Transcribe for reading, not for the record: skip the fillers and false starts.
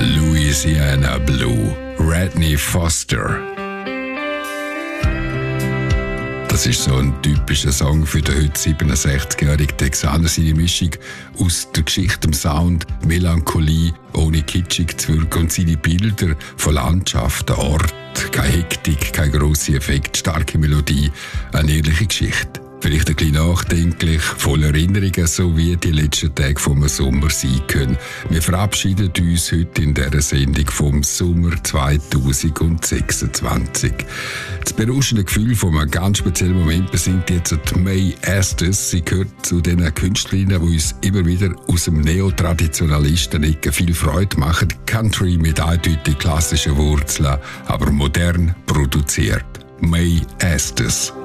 Louisiana Blue, Redney Foster. Das ist so ein typischer Song für den heute 67-jährigen Texaner. Seine Mischung aus der Geschichte, dem Sound, Melancholie, ohne kitschig zu wirken und seine Bilder von Landschaften, Ort, keine Hektik, kein grosser Effekt, starke Melodie, eine ehrliche Geschichte. Vielleicht ein bisschen nachdenklich, voll Erinnerungen, so wie die letzten Tage vom Sommer sein können. Wir verabschieden uns heute in dieser Sendung vom Sommer 2026. Das berauschende Gefühl von einem ganz speziellen Moment besingt jetzt Mae Estes. Sie gehört zu den Künstlerinnen, die uns immer wieder aus dem Neotraditionalisten-Ecke viel Freude machen. Country mit eindeutig klassischen Wurzeln, aber modern produziert. Mae Estes.